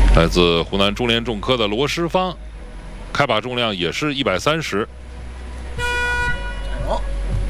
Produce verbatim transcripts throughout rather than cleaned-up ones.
来自湖南中联重科的罗诗芳，开把重量也是一百三十。 哦。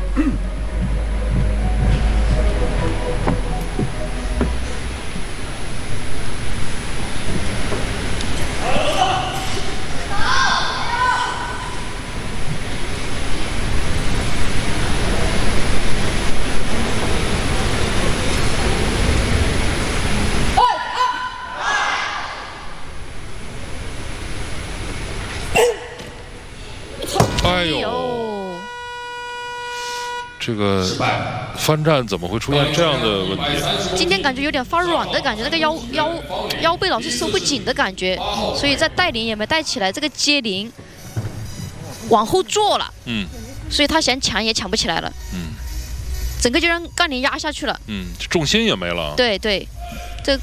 哎呦，这个翻站怎么会出现这样的问题？ 今天感觉有点发软的感觉，那个腰腰腰背老是收不紧的感觉，所以在带铃也没带起来，这个接铃往后坐了， 嗯， 所以他想抢也抢不起来了， 嗯， 整个就让杠铃压下去了， 嗯，重心也没了。 对对，这。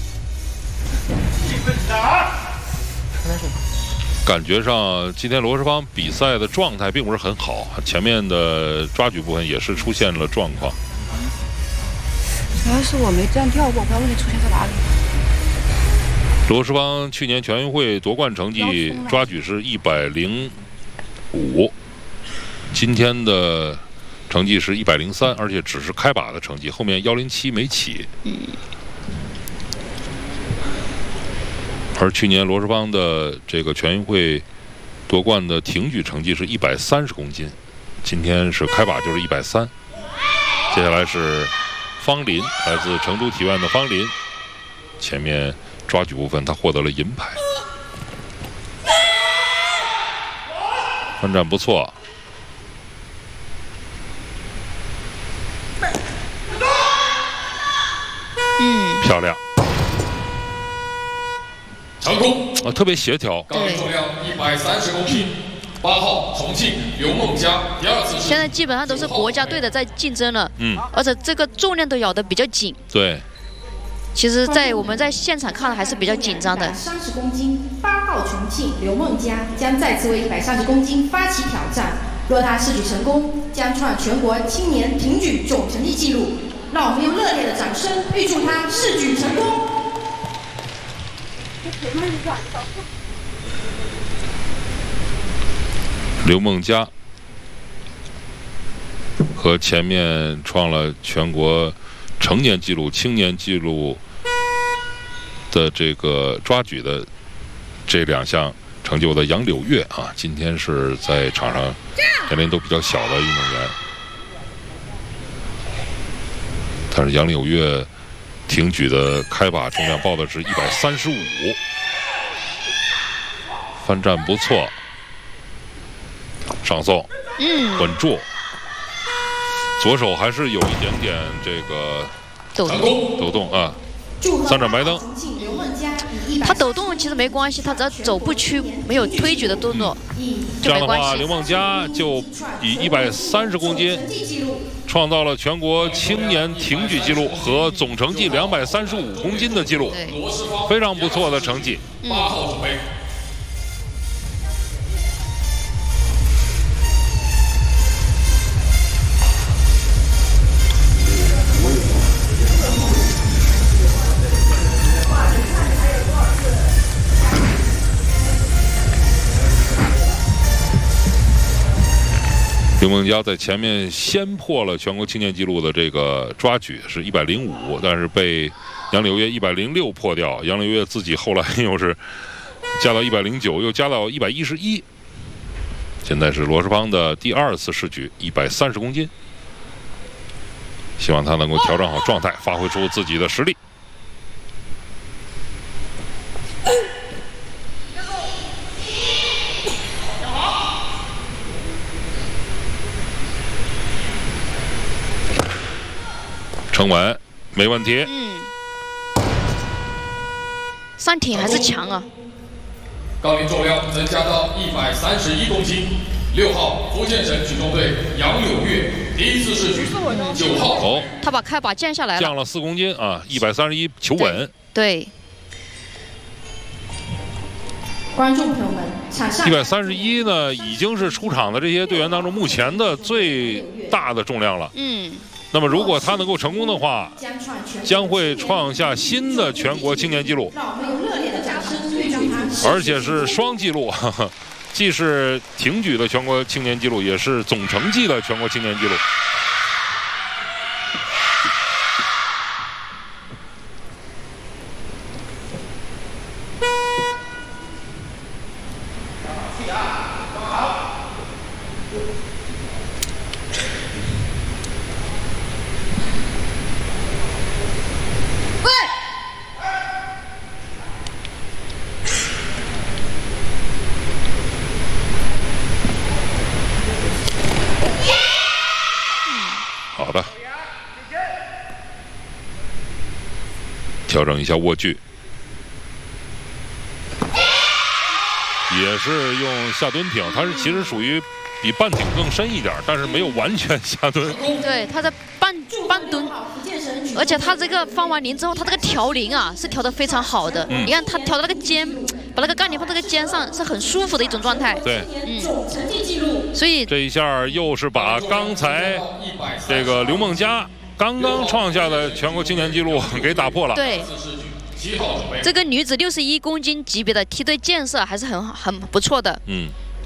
感觉上，今天罗诗芳比赛的状态并不是很好，前面的抓举部分也是出现了状况。 主要是我没这样跳过，我不知道问题出现在哪里。 罗诗芳去年全运会夺冠成绩抓举是一百零五，今天的成绩是一百零三，而且只是开把的成绩，后面幺零七没起。 嗯。 而去年罗诗芳的这个全运会夺冠的挺举成绩是一百三十公斤，今天是开把就是一百三。接下来是方林，来自成都体院的方林，前面抓举部分他获得了银牌，翻站不错。 嗯， 漂亮。 成功啊，特别协调。 杠铃重量一百三十公斤，八号重庆刘梦佳第二次。 现在基本上都是国家队的在竞争了， 嗯， 而且这个重量都咬得比较紧。 对。 其实，在我们在现场看还是比较紧张的。 三十公斤，八号重庆刘梦佳将再次为一百三十公斤发起挑战。若他试举成功，将创全国青年挺举总成绩纪录。让我们用热烈的掌声预祝他试举成功。 刘梦佳和前面创了全国成年纪录、青年纪录的这个抓举的这两项成就的杨柳月啊，今天是在场上年龄都比较小的运动员，但是杨柳月挺举的开把重量报的是一百三十五，翻站不错，上送， 嗯， 稳住，左手还是有一点点这个抖动， 抖动啊，三盏白灯。 他抖动其实没关系，他只要走不屈，没有推举的动作， 这样的话，刘梦佳就以一百三十公斤创造了全国青年挺举纪录和总成绩两百三十五公斤的纪录，非常不错的成绩。 八号准备。 刘梦佳在前面先破了全国青年纪录的这个抓举是一百零五，但是被杨柳月一百零六破掉。杨柳月自己后来又是加到一百零九，又加到一百一十一。现在是罗诗芳的第二次试举，一百三十公斤。希望他能够调整好状态，发挥出自己的实力。撑稳，没问题。 嗯，上挺还是强啊。 杠铃重量增加到一百三十一公斤。六号福建省举重队杨柳月第一次试举。九号哦， 他把开把降下来了， 降了四公斤啊，一百三十一求稳。 对。 观众朋友们，场上一百三十一呢，已经是出场的这些队员当中目前的最大的重量了。 嗯。 那么，如果他能够成功的话，将会创下新的全国青年纪录。 让我们用热烈的掌声而且是双纪录，呵呵，既是挺举的全国青年纪录，也是总成绩的全国青年纪录。好的，调整一下握距，也是用下蹲挺，它是其实属于比半挺更深一点，但是没有完全下蹲。 对，他在半半蹲，而且他这个放完铃之后，他这个调铃啊是调得非常好的。嗯、你看他调的那个肩，把那个杠铃放这个肩上，是很舒服的一种状态。 对， 嗯，所以这一下又是把刚才这个刘梦佳刚刚创下的全国青年纪录给打破了。 对。这个女子六十一公斤级别的梯队建设还是很很不错的。嗯。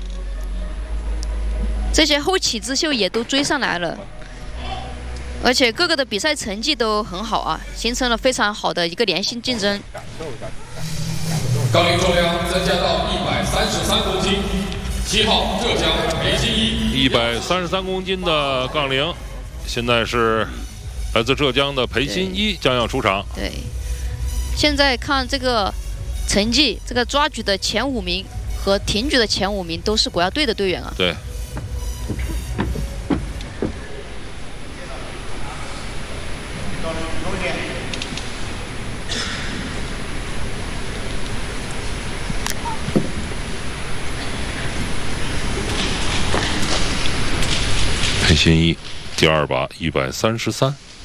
这些后起之秀也都追上来了，而且各个的比赛成绩都很好啊，形成了非常好的一个良性竞争。 杠铃重量增加到一百三十三公斤，七号浙江裴金一。 一百三十三公斤的杠铃，现在是来自浙江的裴金一将要出场。 对，现在看这个成绩，这个抓举的前五名和挺举的前五名都是国家队的队员啊。 对。裴新一第二把一百三十三。